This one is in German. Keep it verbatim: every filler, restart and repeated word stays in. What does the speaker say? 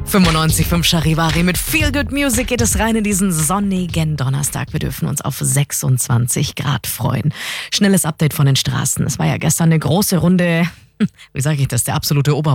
fünfundneunzig Komma fünf Charivari. Mit Feel Good Music geht es rein in diesen sonnigen Donnerstag. Wir dürfen uns auf sechsundzwanzig Grad freuen. Schnelles Update von den Straßen. Es war ja gestern eine große Runde, wie sage ich das, der absolute Ober